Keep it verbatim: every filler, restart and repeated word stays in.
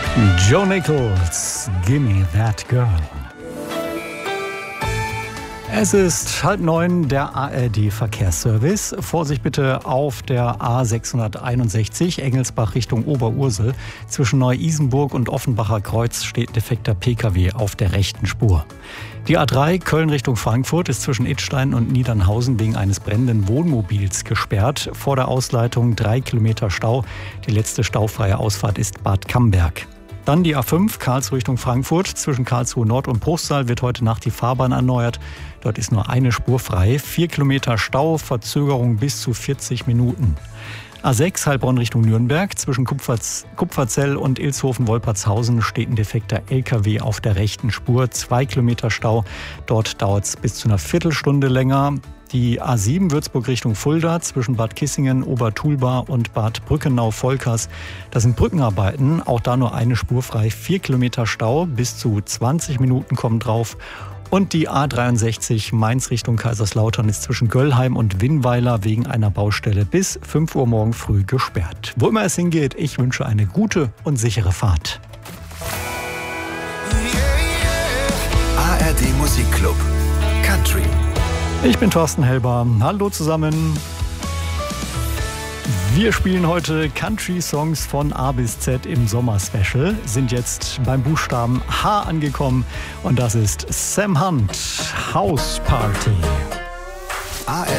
Joe Nichols, Gimme That Girl. Es ist halb neun, der A R D-Verkehrsservice. Vorsicht bitte auf der A sechshunderteinundsechzig, Engelsbach Richtung Oberursel. Zwischen Neu-Isenburg und Offenbacher Kreuz steht defekter Pkw auf der rechten Spur. Die A drei Köln Richtung Frankfurt ist zwischen Idstein und Niedernhausen wegen eines brennenden Wohnmobils gesperrt. Vor der Ausleitung drei Kilometer Stau. Die letzte staufreie Ausfahrt ist Bad Camberg. Dann die A fünf, Karlsruhe Richtung Frankfurt. Zwischen Karlsruhe Nord und Bruchsal wird heute Nacht die Fahrbahn erneuert. Dort ist nur eine Spur frei. Vier Kilometer Stau, Verzögerung bis zu vierzig Minuten. A sechs, Heilbronn Richtung Nürnberg. Zwischen Kupferz, Kupferzell und Ilshofen-Wolpertshausen steht ein defekter L K W auf der rechten Spur. Zwei Kilometer Stau. Dort dauert es bis zu einer Viertelstunde länger. Die A sieben Würzburg Richtung Fulda zwischen Bad Kissingen, Obertulba und Bad Brückenau-Volkers. Das sind Brückenarbeiten, auch da nur eine Spur frei. Vier Kilometer Stau, bis zu zwanzig Minuten kommen drauf. Und die A dreiundsechzig Mainz Richtung Kaiserslautern ist zwischen Göllheim und Winnweiler wegen einer Baustelle bis fünf Uhr morgen früh gesperrt. Wo immer es hingeht, ich wünsche eine gute und sichere Fahrt. A R D Musikclub Country. Ich bin Thorsten Helber. Hallo zusammen. Wir spielen heute Country-Songs von A bis Z im Sommer-Special, sind jetzt beim Buchstaben H angekommen und das ist Sam Hunt, House Party. A R